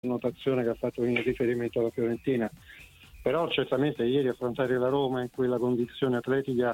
notazione che ha fatto in riferimento alla Fiorentina, però certamente ieri affrontare la Roma in quella condizione atletica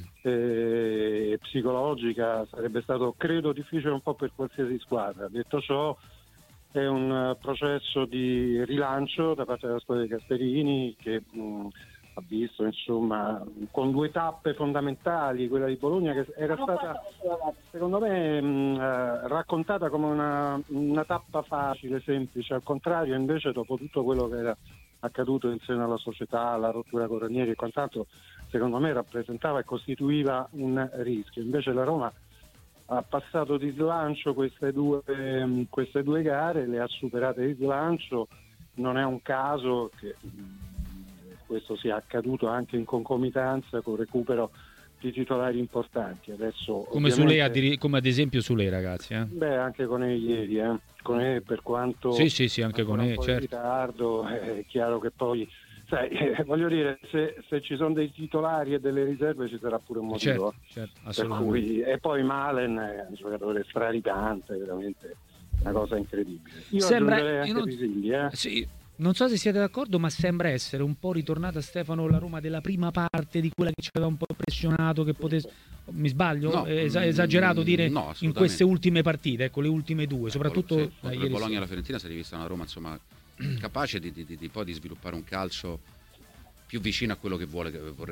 e psicologica sarebbe stato, credo, difficile un po' per qualsiasi squadra. Detto ciò, è un processo di rilancio da parte della squadra di Gasperini che ha visto, insomma, con due tappe fondamentali, quella di Bologna che era stata, secondo me, raccontata come una tappa facile, semplice, al contrario invece dopo tutto quello che era accaduto in seno alla società, la rottura con Ranieri e quant'altro, secondo me rappresentava e costituiva un rischio. Invece la Roma ha passato di slancio queste due gare, le ha superate di slancio. Non è un caso che questo sia accaduto anche in concomitanza con il recupero di titolari importanti. Adesso come come ad esempio Sule, ragazzi. Beh, anche con ieri, con per quanto sì, anche con un po' certo. in ritardo, è chiaro che poi, sai, voglio dire, se ci sono dei titolari e delle riserve ci sarà pure un motivo. Certo, per cui, e poi Malen è un giocatore straripante, veramente una cosa incredibile. Io aggiungerei anche Pisilli, Sì. Non so se siete d'accordo, ma sembra essere un po' ritornata, Stefano, la Roma della prima parte, di quella che ci aveva un po' pressionato, che potesse... Mi sbaglio? No, esagerato dire no, in queste ultime partite, ecco, le ultime due, soprattutto contro il Bologna e la Fiorentina si è rivista una Roma, insomma, capace di poi di sviluppare un calcio più vicino a quello che vuole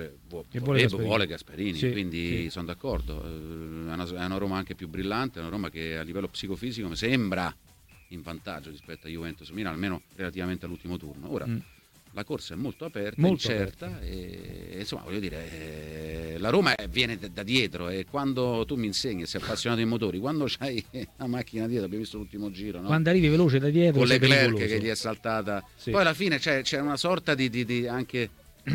Gasperini, sì, quindi sì. sono d'accordo. È una Roma anche più brillante, è una Roma che a livello psicofisico mi sembra in vantaggio rispetto a Juventus Milan, almeno relativamente all'ultimo turno. Ora la corsa è molto aperta, incerta e insomma, voglio dire, la Roma viene da dietro, e quando tu mi insegni, sei appassionato di motori, quando c'hai la macchina dietro, abbiamo visto l'ultimo giro, no? Quando arrivi veloce da dietro con Leclerc che gli è saltata, sì. Poi alla fine c'è una sorta di anche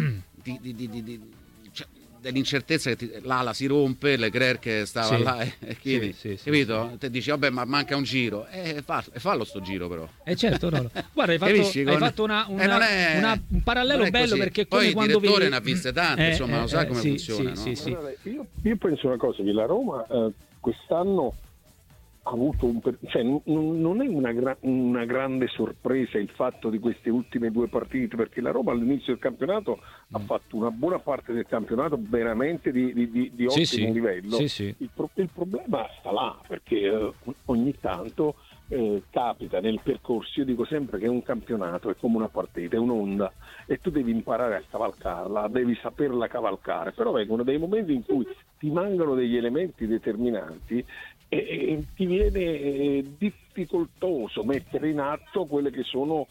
dell'incertezza che l'ala si rompe, Leclerc stava là e quindi capito? Te dici vabbè, ma manca un giro, fallo sto giro però. Certo, no. Guarda, hai fatto un parallelo bello, perché poi come il quando direttore ne ha viste tante, insomma, lo sa come funziona, no? Sì. Io penso una cosa, che la Roma quest'anno ha avuto non è una grande sorpresa il fatto di queste ultime due partite, perché la Roma all'inizio del campionato ha fatto una buona parte del campionato veramente di ottimo livello. Il problema sta là, perché ogni tanto capita nel percorso. Io dico sempre che un campionato è come una partita, è un'onda, e tu devi imparare a cavalcarla, devi saperla cavalcare, però vengono dei momenti in cui ti mancano degli elementi determinanti e ti viene difficoltoso mettere in atto quelle che sono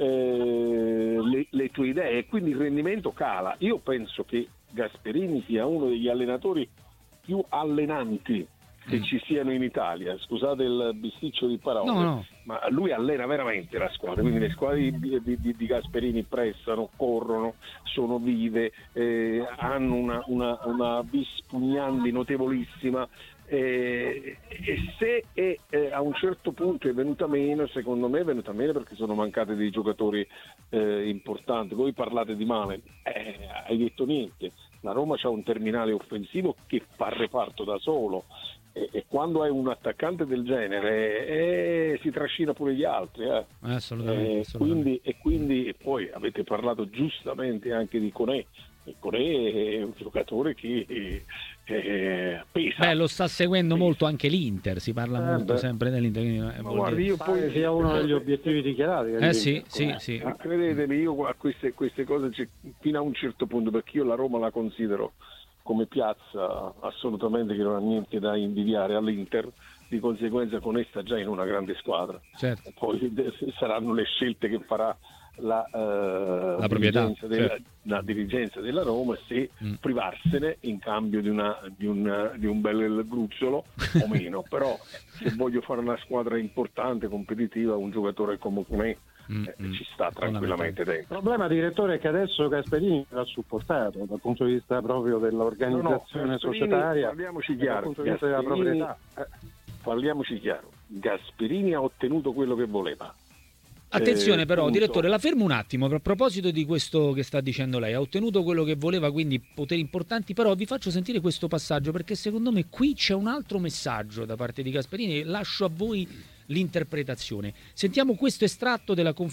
le tue idee, e quindi il rendimento cala. Io penso che Gasperini sia uno degli allenatori più allenanti che ci siano in Italia, scusate il bisticcio di parole, ma lui allena veramente la squadra, quindi le squadre di Gasperini pressano, corrono, sono vive, hanno una vis pugnandi notevolissima, e se a un certo punto è venuta meno, secondo me è venuta meno perché sono mancati dei giocatori importanti. Voi parlate di Malen, hai detto niente. La Roma c'ha un terminale offensivo che fa reparto da solo, e quando hai un attaccante del genere si trascina pure gli altri. Assolutamente. Quindi poi avete parlato giustamente anche di Koné. Koné è un giocatore che pesa. Lo sta seguendo molto anche l'Inter, si parla molto sempre dell'Inter. Guardi, io poi sia uno degli obiettivi dichiarati. Sì. Credetemi, io a queste cose fino a un certo punto, perché io la Roma la considero come piazza assolutamente che non ha niente da invidiare all'Inter, di conseguenza con essa già in una grande squadra. Certo. Poi saranno le scelte che farà la dirigenza della Roma, se privarsene in cambio di un bel gruzzolo o meno. Però se voglio fare una squadra importante, competitiva, un giocatore come me ci sta tranquillamente dentro. Il problema, direttore, è che adesso Gasperini l'ha supportato dal punto di vista proprio dell'organizzazione societaria, parliamoci dal punto di vista della proprietà. Parliamoci chiaro, Gasperini ha ottenuto quello che voleva. Attenzione però, direttore, la fermo un attimo, a proposito di questo che sta dicendo lei. Ha ottenuto quello che voleva, quindi poteri importanti, però vi faccio sentire questo passaggio, perché secondo me qui c'è un altro messaggio da parte di Gasperini, e lascio a voi l'interpretazione. Sentiamo questo estratto della conferenza